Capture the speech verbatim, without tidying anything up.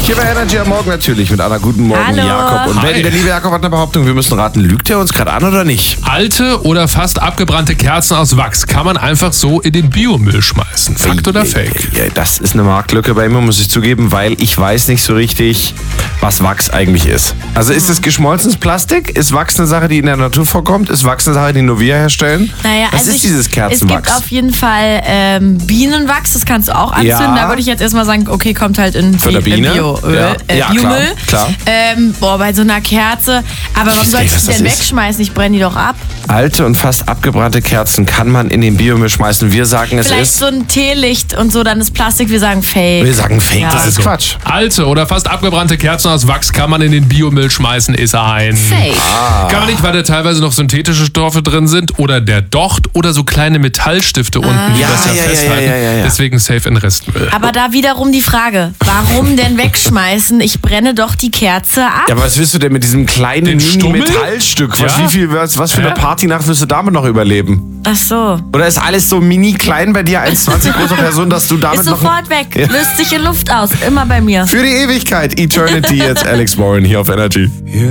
Hier bei Energy am Morgen natürlich mit Anna. Guten Morgen, Hallo. Jakob. Und Hi. wenn der liebe Jakob hat eine Behauptung, wir müssen raten, lügt er uns gerade an oder nicht? Alte oder fast abgebrannte Kerzen aus Wachs kann man einfach so in den Biomüll schmeißen. Fakt oder Fake? Ja, das ist eine Marktlücke bei mir, muss ich zugeben, weil ich weiß nicht so richtig, was Wachs eigentlich ist. Also ist es geschmolzenes Plastik? Ist Wachs eine Sache, die in der Natur vorkommt? Ist Wachs eine Sache, die nur wir herstellen? Naja, was also ist ich, dieses Es Kerzenwachs? gibt auf jeden Fall ähm, Bienenwachs, das kannst du auch anzünden. Ja. Da würde ich jetzt erstmal sagen, okay, kommt halt in Von der Bi- Biene? äh, Bioöl, Ja. äh, Ja, Biomüll. klar, klar. Ähm, boah, bei so einer Kerze. Aber warum weiß soll gar ich nicht, die was denn das ist. wegschmeißen? Ich brenne die doch ab. Alte und fast abgebrannte Kerzen kann man in den Biomüll schmeißen. Wir sagen, es Vielleicht ist... so ein Teelicht und so, dann ist Plastik, wir sagen Fake. Wir sagen Fake, Ja. das ist Quatsch. Alte oder fast abgebrannte Kerzen aus Wachs kann man in den Biomüll schmeißen, ist ein... Fake. Kann man nicht, weil da teilweise noch synthetische Stoffe drin sind oder der Docht oder so kleine Metallstifte unten, die Ja, das ja, ja, ja, festhalten. ja, ja, ja. Deswegen safe in Restmüll. Aber da wiederum die Frage, warum denn wegschmeißen? Ich brenne doch die Kerze ab. Ja, aber was willst du denn mit diesem kleinen Den Stummel? Mini-Metallstück? Was, Ja. wie viel, was, was für eine Hä? Partynacht wirst du damit noch überleben? Ach so. Oder ist alles so mini klein bei dir, eins Komma zwanzig großer Person, dass du damit Ist noch... sofort weg. Ja. Löst sich in Luft aus. Immer bei mir. Für die Ewigkeit, Eternity, jetzt Alex Warren hier auf Energy.